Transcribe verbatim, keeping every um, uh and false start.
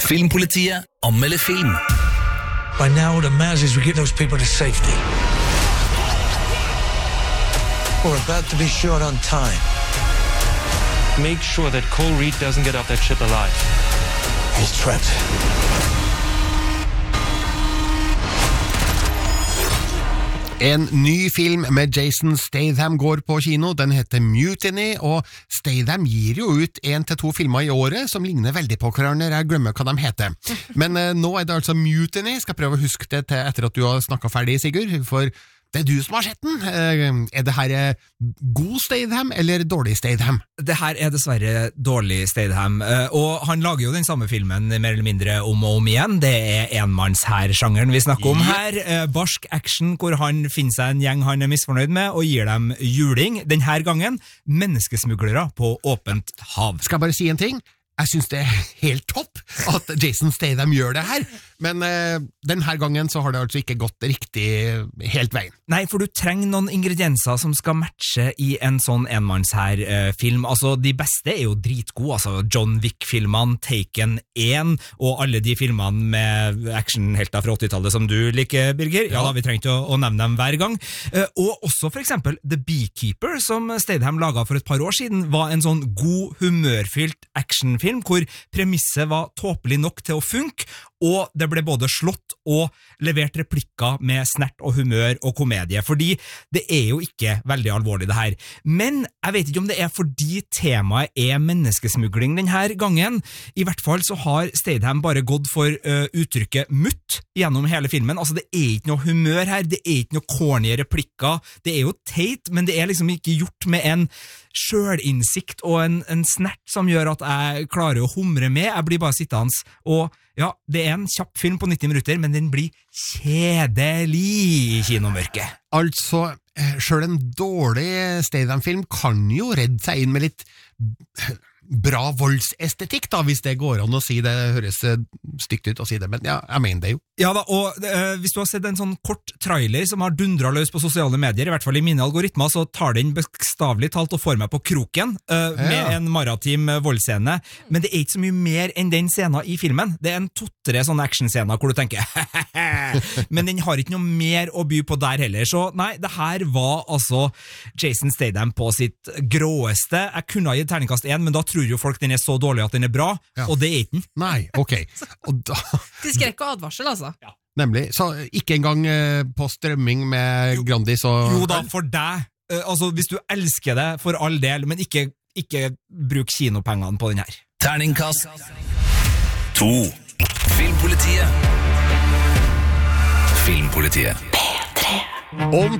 Filmpolitiet anmelder film. By now what it matters is we get those people to safety. We're about to be short on time. Make sure that Cole Reed doesn't get off that ship alive. He's trapped. En ny film med Jason Statham går på kino, den heter Mutiny, og Statham gir jo ut en til to filmer i året som ligner veldig på hverandre, jeg glemmer hva de heter. Men eh, nå er det altså Mutiny, skal prøve å huske det til etter at du har snakket ferdig, Sigurd, for det er du som har sett den. Eh, er det her eh, god Statham eller dårlig Statham? Det her er dessverre dårlig Statham, eh, og han lager jo den samme filmen mer eller mindre om og om igjen. Det er enmannshær-sjangeren vi snakker om her. Eh, barsk action hvor han finner seg en gjeng han er misfornøyd med og gir dem juling. Denne gangen menneskesmuglere på åpent hav. Skal jeg bare si en ting? Jeg synes det er helt topp at Jason Statham gjør det her, men eh, denne gangen så har det altså ikke gått riktig helt veien. Nei, for du trenger noen ingredienser som skal matche i en sånn enmannshær-film. Altså, de beste er jo dritgode, altså John Wick-filmene, Taken én, og alle de filmene med actionhelter fra åttitallet som du liker, Birger. Ja da, vi trenger ikke å, å nevne dem hver gang. Uh, og også for eksempel The Beekeeper, som Statham laget for et par år siden, var en sånn god, humørfylt actionfilm, hvor premisset var tåpelig nok til å funke, og det ble både slått og levert replikker med snert og humør og komedie, fordi det er jo ikke veldig alvorlig det her. Men jeg vet ikke om det er fordi temaet er menneskesmugling denne gangen. I hvert fall så har Statham bare gått for uh, uttrykket mutt gjennom hele filmen. Altså det er ikke noe humør her, det er ikke noe corny replikker, det er jo teit, men det er liksom ikke gjort med en sjølinnsikt og en, en snert som gjør at jeg klarer å humre med. Jeg blir bare sittende, og ja, det er en kjapp film på nitti minutter, men den blir kjedelig i kinomørket. Altså, selv en dårlig Statham-film kan jo redde seg inn med litt bra voldsestetikk da, hvis det går an å si det. Høres stygt ut å si det, men ja, jeg mener det jo. Ja da, og øh, hvis du har sett en sånn kort trailer som har dundret løs på sosiale medier, i hvert fall i mine algoritmer, så tar den bokstavelig talt og får meg på kroken øh, med ja. en maritim voldsscene, men det er ikke så mye mer enn den scenen i filmen. Det er en to-tre sånne actionscener hvor du tenker men den har ikke noe mer å by på der heller, så nei, det her var altså Jason Statham på sitt gråeste. Jeg kunne ha gitt terningkast én, men da tror jo folk den er så dårlig at den er bra, ja. Og det er ikke den. Nei, ok. Og da... Til skrekk og advarsel, altså. Ja. Nemlig, så ikke engang eh, på strømming med Grandis og... Jo da, for deg. Uh, altså, hvis du elsker det, for all del, men ikke, ikke bruk kinopengene på den her. Terningkast to. Filmpolitiet. Filmpolitiet. Om